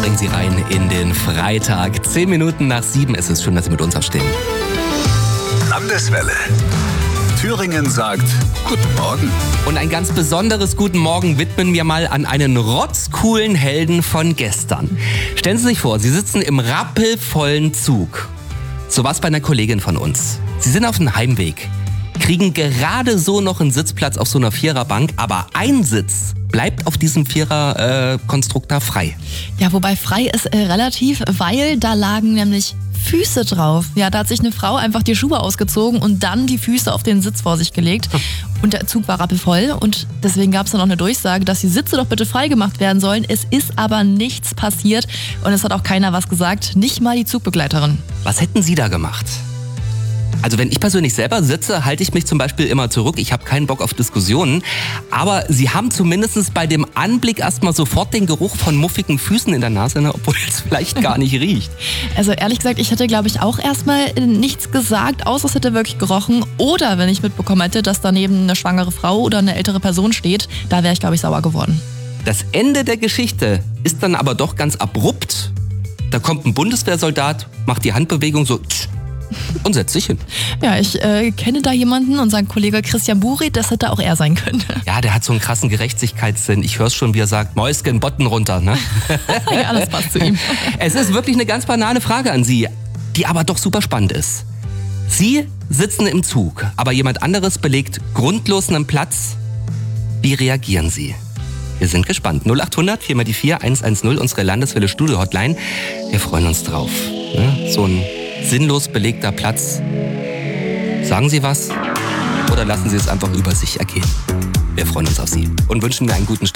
bringen Sie rein in den Freitag. 10 Minuten nach 7 ist es. Schön, dass Sie mit uns aufstehen. Landeswelle. Thüringen sagt Guten Morgen. Und ein ganz besonderes Guten Morgen widmen wir mal an einen rotzcoolen Helden von gestern. Stellen Sie sich vor, Sie sitzen im rappelvollen Zug. So war es bei einer Kollegin von uns. Sie sind auf dem Heimweg, kriegen gerade so noch einen Sitzplatz auf so einer Viererbank, aber ein Sitz bleibt auf diesem Viererkonstruktor frei. Ja, wobei frei ist relativ, weil da lagen nämlich Füße drauf. Ja, da hat sich eine Frau einfach die Schuhe ausgezogen und dann die Füße auf den Sitz vor sich gelegt. Und der Zug war rappelvoll und deswegen gab es dann auch eine Durchsage, dass die Sitze doch bitte freigemacht werden sollen. Es ist aber nichts passiert und es hat auch keiner was gesagt, nicht mal die Zugbegleiterin. Was hätten Sie da gemacht? Also wenn ich persönlich selber sitze, halte ich mich zum Beispiel immer zurück. Ich habe keinen Bock auf Diskussionen. Aber Sie haben zumindest bei dem Anblick erstmal sofort den Geruch von muffigen Füßen in der Nase, ne? Obwohl es vielleicht gar nicht riecht. Also ehrlich gesagt, ich hätte, glaube ich, auch erstmal nichts gesagt, außer es hätte wirklich gerochen. Oder wenn ich mitbekommen hätte, dass daneben eine schwangere Frau oder eine ältere Person steht, da wäre ich, glaube ich, sauer geworden. Das Ende der Geschichte ist dann aber doch ganz abrupt. Da kommt ein Bundeswehrsoldat, macht die Handbewegung so und setzt sich hin. Ja, ich kenne da jemanden, unseren Kollege Christian Buri, das hätte auch er sein können. Ja, der hat so einen krassen Gerechtigkeitssinn. Ich höre es schon, wie er sagt, Mäuschen, Botten runter. Ne? Ja, das passt zu ihm. Es ist wirklich eine ganz banale Frage an Sie, die aber doch super spannend ist. Sie sitzen im Zug, aber jemand anderes belegt grundlos einen Platz. Wie reagieren Sie? Wir sind gespannt. 0800 4 mal die 4 110, unsere Landeswelle Studio Hotline. Wir freuen uns drauf. Ne? So ein sinnlos belegter Platz. Sagen Sie was oder lassen Sie es einfach über sich ergehen? Wir freuen uns auf Sie und wünschen Ihnen einen guten Start.